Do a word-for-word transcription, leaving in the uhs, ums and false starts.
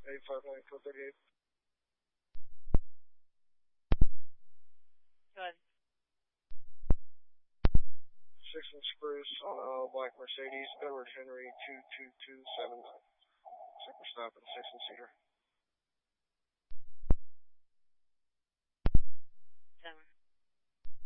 eight five nine, code thirty-eight. Go ahead. six and Spruce on a black Mercedes, Edward Henry two two two seven nine. Super stop at six and Cedar.